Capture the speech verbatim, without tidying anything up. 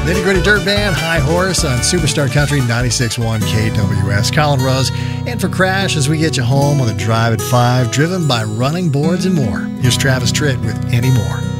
Nitty Gritty Dirt Band, High Horse on Superstar Country ninety-six point one K W S. Colin Rose, and for Crash as we get you home on the Drive at five, driven by running boards and more. Here's Travis Tritt with Any More.